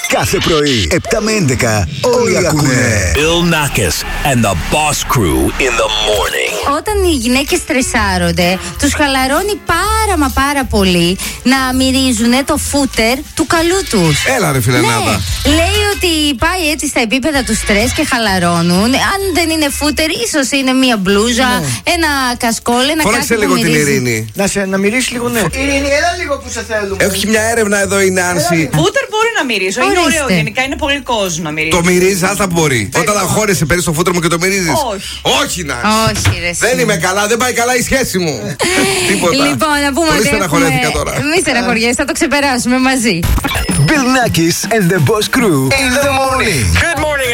Κάθε πρωί 7 με 11 όλοι ακούνε Bill Nackis and the Boss Crew in the morning. Όταν οι γυναίκες στρεσάρονται, τους χαλαρώνει πάρα πολύ να μυρίζουν το φούτερ του καλού τους. Έλα ρε φιλενάδα. Ναι. Λέει ότι πάει έτσι στα επίπεδα του στρες και χαλαρώνουν. Αν δεν είναι φούτερ, ίσως είναι μία μπλούζα, ένα κασκόλ, ένα κάτι. Φώναξε λίγο την Ειρήνη. Να μυρίσει λίγο, ναι. Ειρήνη, έλα λίγο που σε θέλουμε. Έχει μια έρευνα εδώ η Νάνση. Φούτερ μπορεί να μυρίζω. Είναι ωραίο γενικά, είναι πολύ κόσμο να μυρίζει. Το μυρίζει, άστα μπορεί. Όταν αγχώνεσαι, παίρνει το φούτερ μου και το μυρίζει. Όχι. Όχι, Νάνση. Όχι, ρε. Δεν είμαι καλά, δεν πάει καλά η σχέση μου. Τίποτα. Λοιπόν, να πούμε πολύ ότι στεναχωρέθηκα τώρα. Μη στεναχωριέσαι, θα το ξεπεράσουμε μαζί. Bill Nackis and the Boss Crew in the morning. Good morning,